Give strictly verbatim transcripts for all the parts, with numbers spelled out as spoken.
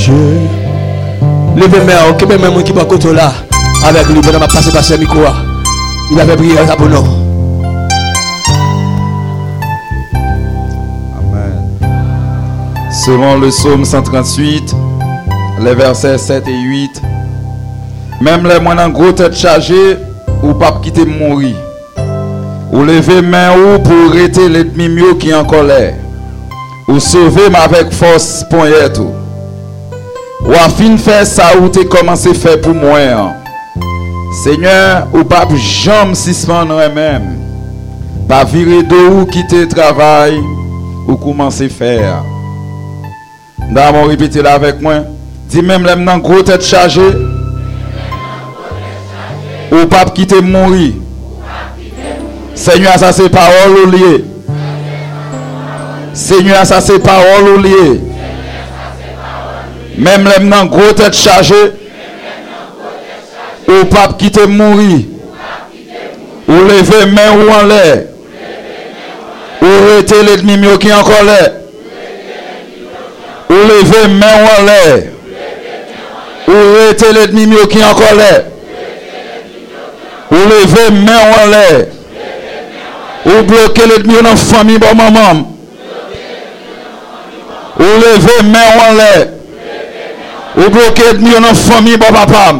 Dieu. Levez-moi, que même moi qui va côté là, avec lui, pendant ma passe passer le micro. Il avait prié à bon nom. Selon le psaume cent trente-huit, les versets sept et huit, même les moins en gros tête chargée, ou pas quitter mourir, ou lever main ou pour arrêter l'ennemi mieux qui est en colère, ou sauver avec force poignette tout, ou afin faire ça ou t'es commencé faire pour moi. Seigneur, ou pas jamais suspendre même, pas virer de ou quitter le travail, ou commencer faire. D'abord, répétez là avec moi. Dis même les gens gros tête chargée. Ou pas quitter mourir. Seigneur, ça c'est parole ou lié. Seigneur, ça c'est parole ou lié. Même les gens gros tête chargée. Ou pas quitter mourir. Ou lever main ou en l'air. Ou arrêter l'ennemi qui est en colère. Ou lever main ou en l'air. Ou arrêter l'ennemi qui est en colère. Ou lever main ou en l'air. Ou bloquer l'ennemi dans la famille bon maman. Ou lever main ou en l'air. Ou bloquer l'ennemi dans la famille bon papa.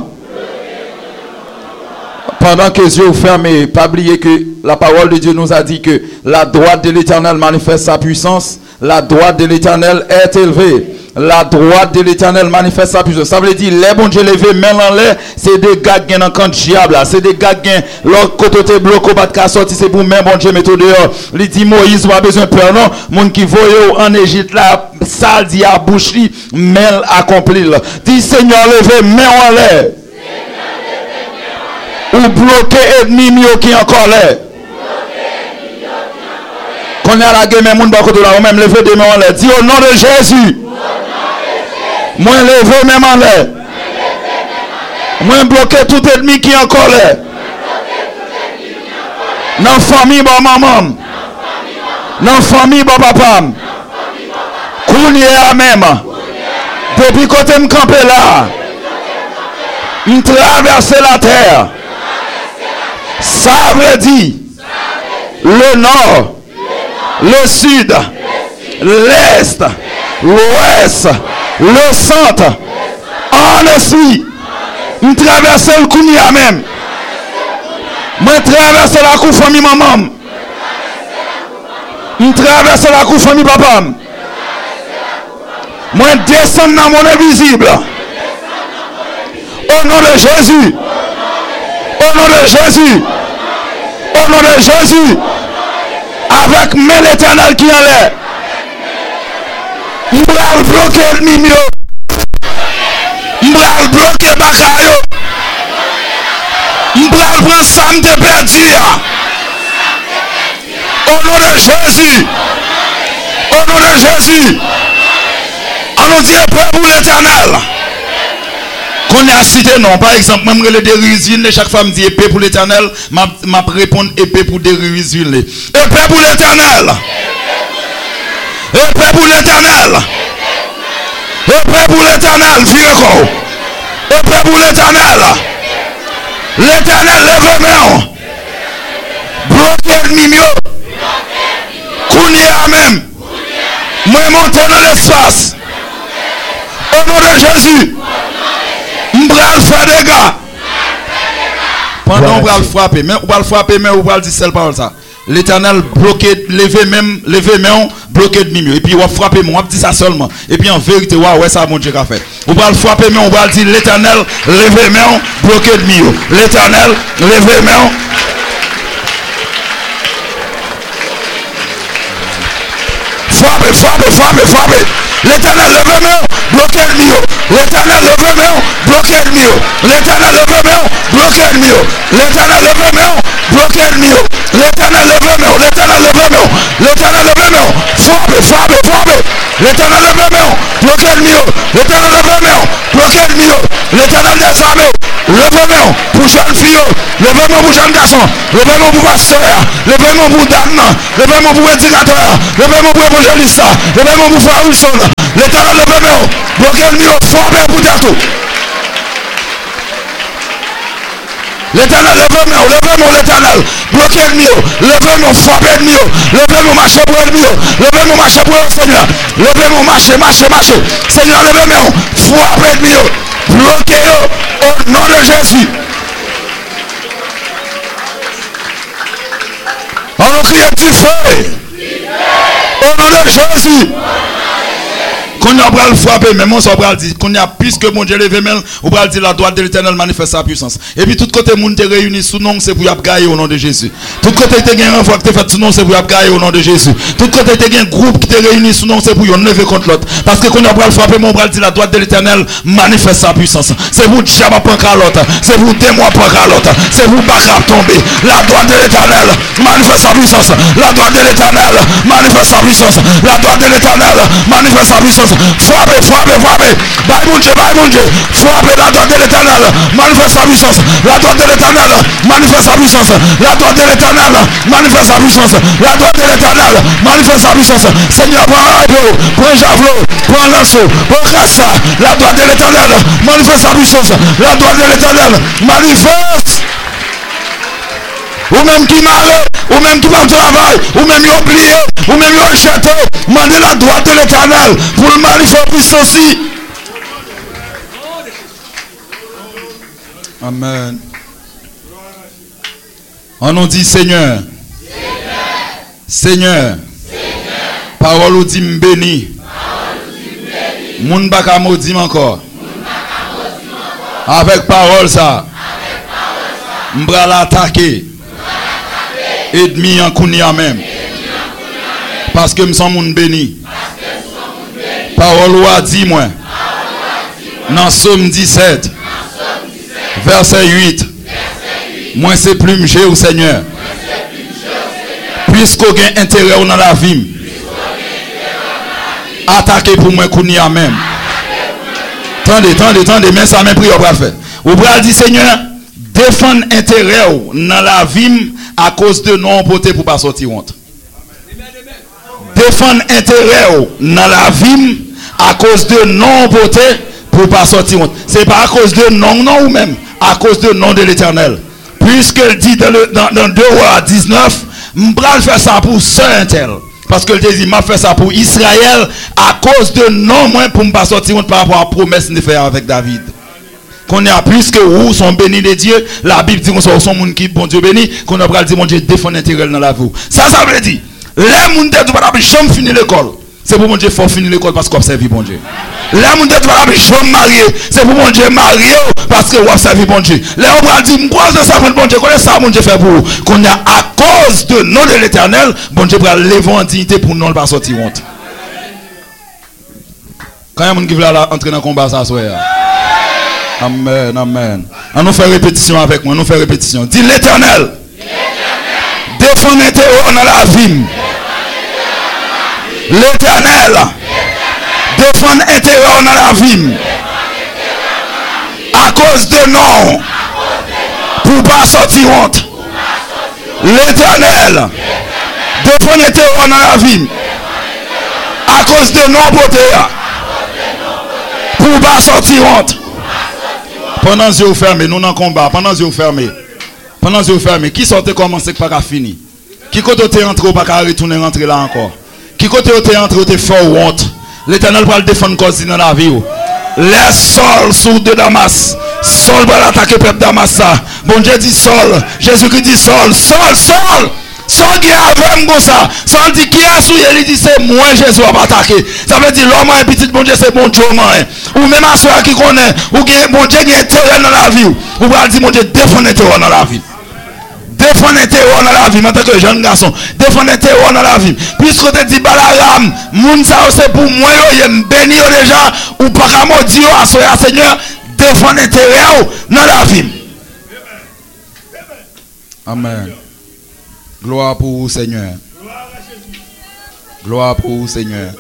Pendant que les yeux fermés, pas oublier que la parole de Dieu nous a dit que la droite de l'Éternel manifeste sa puissance. La droite de l'Éternel est élevée. La droite de l'Éternel manifeste sa puissance. Ça veut dire, les bons Dieu levés, main en l'air, c'est des gars qui sont dans le camp diable. C'est des gars qui sont l'autre côté de bloc, pas de sortir, c'est pour main bon Dieu mettre dehors. Il dit Moïse, pas besoin de peur, non. Moun qui voyait en Égypte là, ça dit à bouche, main accompli. Dit Seigneur, levez, main en l'air. Ou bloquer ennemi qui est en colère. Qu'on a la guerre, mais moun ba côté là, ou même lever des mains en l'air. Dis au nom de Jésus. Moi lever même en l'air. Moi bloquer tout ennemi qui est en colère. Dans la famille, bon maman. Dans la famille, bon papa. Kounye à même. Depuis côté me camper là. Me traverser la terre. Ça veut dire le nord, le sud, l'est, l'ouest, le centre. En esprit, je traverse le Kounia même. Je traverse la cour famille maman. Je traverse la cour famille papa. Je descends dans mon invisible. Au nom de Jésus. Au nom de Jésus. Au nom de Jésus. Avec main l'Éternel qui est en l'air. Je vais bloquer le mimio. Je vais bloquer Bakayo. Je vais prendre Sam de perdu. Au nom de Jésus. Au nom de Jésus. On nous dit prêt pour l'Éternel. Qu'on a cité non, par exemple, même les dérisions, chaque femme dit épée pour l'Éternel, m'a répondre épée pour dérision. Épée pour l'Éternel. Épée pour l'Éternel. Épée pour l'Éternel, vire. Épée pour l'Éternel. L'Éternel lève main. Bloquez le mimio. Kounia même. Moi monter dans l'espace. Au nom de Jésus. M'bral faire des gars. Pendant on va le frapper, mais on va le frapper, mais on va le dire seule parole ça. L'Éternel bloqué, lever même, lever même, bloqué de mimio. Et puis on va frapper, on va dire ça seulement. Et puis en vérité, ouais, ça mon Dieu qu'a fait. On va le frapper, mais on va le dire l'Éternel, lever même, bloqué de mimio. L'Éternel, lever même. Frappez, frappez, frappez, frappez. L'Éternel lève main, bloquez le mio. L'Éternel lève main, bloquez le mio. L'Éternel lève main, bloquez le mio. L'Éternel lève main, bloquez le mio. L'Éternel lève main, l'Éternel lève main. L'Éternel lève main, frappez, frappez, frappez. L'Éternel lève main, bloquez le mio. L'Éternel lève main, bloquez le mio. L'Éternel des armées, lève main pour jeune fille, lève main pour jeune garçon, lève main pour pasteur, lève main pour dame, lève main pour éducateur, lève main pour évangéliste, lève main pour frère Wilson. L'éternel, levez-moi. Bloquez le mur, frappez pour tout. L'éternel, levez-moi, levez-moi l'éternel. Bloquez le mur, levez-moi, frappez le mur. Levez-moi, marchez pour le mur. Levez-moi, marchez pour le Seigneur. Levez-moi, marchez, marchez, marchez. Seigneur, levez-moi, frappez le mur. Bloquez-le au nom de Jésus. On nous crie du feu. Au nom de Jésus. Qu'on y a bras le frapper, mais mon bras dit, qu'on y a puisque mon Dieu levé, on va dire la droite de l'éternel manifeste sa puissance. Et puis, tout côté, moun te réuni sous nom, c'est pour y gagner au nom de Jésus. Tout côté, te gagne un fois que te fait sous nom, c'est pour y gagner au nom de Jésus. Tout côté, te gagne un groupe qui te réunit sous nom, c'est pour y lever contre l'autre. Parce que qu'on y a bras le frapper, mon bras dit la droite de l'éternel manifeste sa puissance. C'est vous, Djaba Pankalote. C'est vous, Démoi Pankalote. C'est vous, Bakab tomber. La droite de l'éternel manifeste sa puissance. La droite de l'éternel manifeste sa puissance. La droite de l'éternel manifeste sa puissance. Frappez, frappez, frappez. Bye mon Dieu, bye mon Dieu. Frappez la droite de l'éternel. Manifeste sa puissance. La droite de l'éternel. Manifeste sa puissance. La droite de l'éternel. Manifeste sa puissance. La droite de l'éternel. Manifeste sa puissance. Seigneur, prends un peu. Prends javelot. Prends lanceau. Prends casse. La droite de l'éternel. Manifeste sa puissance. La droite de l'éternel. Manifeste. Ou même qui marre, ou même qui va au travail, ou même qui oublié, ou même qui rejeté, mandez la droite de l'éternel pour le manifester aussi. Amen. On nous dit Seigneur, Seigneur, parole ou dit m'béni, moun baka maudit encore, avec parole ça, m'bra l'attaquer. Ennemi en kounia même. Parce que nous sommes moun béni. Parole ou a dit moi. Dans Somme dix-sept. Verset huit. Moi c'est plus m'jé au Seigneur. Puisqu'on a intérêt dans la vie. Attaquez pour moi kounia même. Attendez, attendez, attendez, mais ça m'a pris au bras fait. Au bras dit Seigneur, défendre intérêt dans la vie. À cause de non voter pour pas sortir honte. Défendre intérêt dans la vie à cause de non voter pour pas sortir honte. C'est pas à cause de non non ou même à cause de non de l'Éternel. Puisqu'il dit dans, le, dans, dans deux rois dix-neuf, m'bral faire ça pour saint tel. Parce que le dit m'a fait ça pour Israël à cause de non moins pour ne pas sortir honte par rapport à la promesse de faire avec David. Qu'on a plus que vous sont bénis de Dieu, la Bible dit qu'on sont son monde qui bon Dieu béni, qu'on a pas dit mon Dieu défend l'intérêt dans la vie. Ça ça veut dire les monde de pas jamais finir l'école. C'est pour mon Dieu faut finir l'école parce qu'on observe bon Dieu. Les monde de pas jamais marier, c'est pour mon Dieu marier parce que on observe bon Dieu. Les on va dire moi ça ça bon Dieu, connaît ça mon Dieu fait pour qu'on a à cause de nom de l'Éternel, bon Dieu va lever en dignité pour non pas sortir honte. Quand il y a monde qui veut entrer dans le combat ça soir. Amen, amen. On nous fait répétition avec moi, on nous fait répétition. Dis l'Éternel. Défends l'intérêt dans la vie. L'Éternel. Défends l'intérêt dans la vie. À cause de non. Pour pas sortir honte. L'Éternel. Défends l'intérêt dans la vie. À cause de non beauté. Pour pas sortir honte. Pendant que vous fermez, nous dans le combat, pendant que vous fermez, pendant que vous fermez, qui sortait commencer pas qu'à finir? Qui côté vous rentré pas qu'à retourner rentrer là encore? Qui côté vous rentré vous fait honte? L'Éternel va le défendre cause dans la vie. Les sols sous de Damas. Sol va l'attaquer peuple Damas. Bon Dieu dit sol. Jésus-Christ dit sol. Sol, sol. Sol qui a avec moi ça. Sol dit qui a souillé, il dit c'est moi Jésus va attaquer. Ça veut dire l'homme est petit, bon Dieu c'est bon Dieu. Ou même à ceux qui connaissent, ou qui bon Dieu qui est terrain dans la vie. Ou va dire mon Dieu défend le terrain dans la vie. Défendre le terror dans la vie, en tant que jeune garçon. Défendre le terror dans la vie. Puisque tu dis Balaram, moun sa c'est pour moi, il béni déjà, ou pas qu'à maudire à ce Seigneur, défendre le terror dans la vie. Amen. Gloire pour vous, Seigneur. Gloire pour vous, Seigneur.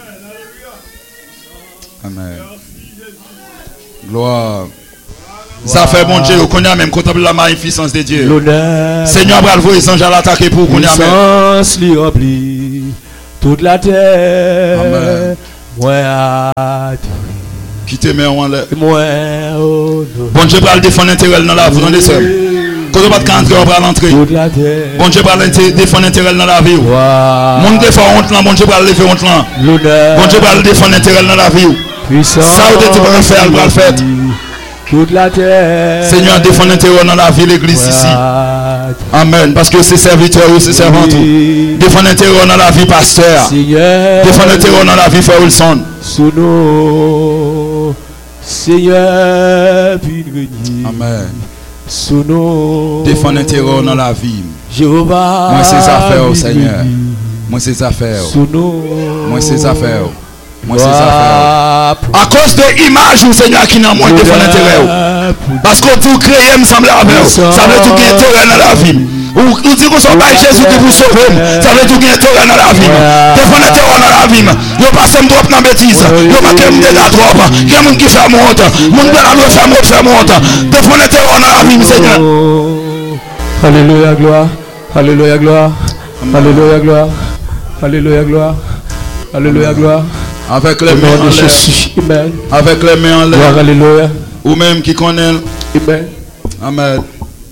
Amen. Gloire. Ça fait bon Dieu, qu'on a même contemplé la magnificence de Dieu. Seigneur, bravo, les anges à l'attaquer pour qu'on a même. Puissance lui remplit toute la terre. Amen. Moi à Qui te met en l'air. moi oh Bon Dieu va le défendre intérêt dans la vie, dans les sœurs. Quand on va te rentrer, on va l'entrer. toute la terre. Bon Dieu va le défendre intérêt dans la vie. Mon défend honte là, bon Dieu va le lever honte là. Bon Dieu va le défendre intérêt dans la vie. Puissant. Ça ou tu vas faire, il va le faire. Toute la terre. Seigneur, défend l'intérêt dans la vie, l'église ici. Amen. Parce que c'est serviteur ou c'est servant tout. Défend l'intérêt dans la vie, pasteur. Seigneur. Défend l'intérêt dans la vie, frère Wilson. Sous nos Seigneur, puis Amen. Sous nos Défend l'intérêt dans la vie. Jéhovah. Moi, ces affaires, Seigneur. Moi, ces affaires. Sous nos Moi, ces affaires. Moi, ces affaires. À cause de l'image, ou Seigneur, qui n'a moins défend l'intérêt. Parce que tout créer me semble avec ça veut tout gagner intérêt dans la vie. Ou nous disons qu'on soit pas Jésus qui vous sauve, ça veut tout gagner intérêt dans la vie. Défend l'intérêt dans la vie. Yo pas sem trop dans bêtise. Yo pas qu'aime de la trop. Il y a monde qui fait monte. Monde dans la loi fait monte, fait monte. Défend l'intérêt dans la vie, Seigneur. Alléluia, gloire. Alléluia, gloire. Alléluia, gloire. Alléluia, gloire. Alléluia, gloire. Avec les mains en l'air. Avec les mains en l'air. Alléluia. Ou même qui connaît. Amen. Amen.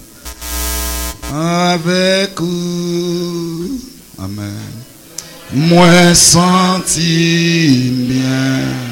Avec vous. Amen. Moi senti bien.